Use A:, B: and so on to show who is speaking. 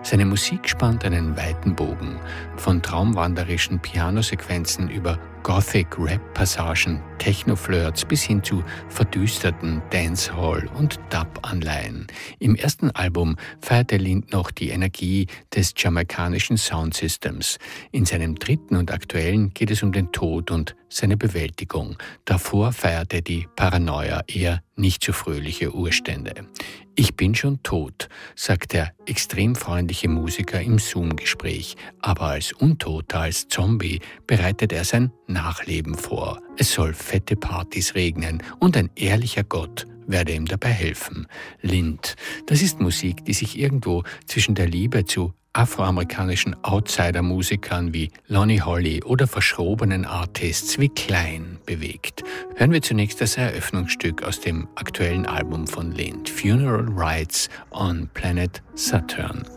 A: Seine Musik spannt einen weiten Bogen, von traumwanderischen Pianosequenzen über Gothic-Rap-Passagen, Techno-Flirts bis hin zu verdüsterten Dancehall- und Dub-Anleihen. Im ersten Album feierte Lind noch die Energie des jamaikanischen Soundsystems. In seinem dritten und aktuellen geht es um den Tod und seine Bewältigung. Davor feierte die Paranoia eher nicht so fröhliche Urstände. Ich bin schon tot, sagt der extrem freundliche Musiker im Zoom-Gespräch. Aber als Untoter, als Zombie bereitet er sein Nachleben vor. Es soll fette Partys regnen und ein ehrlicher Gott werde ihm dabei helfen. Lind, das ist Musik, die sich irgendwo zwischen der Liebe zu afroamerikanischen Outsider-Musikern wie Lonnie Holley oder verschrobenen Artists wie Klein bewegt. Hören wir zunächst das Eröffnungsstück aus dem aktuellen Album von Lind, Funeral Rites on Planet Saturn.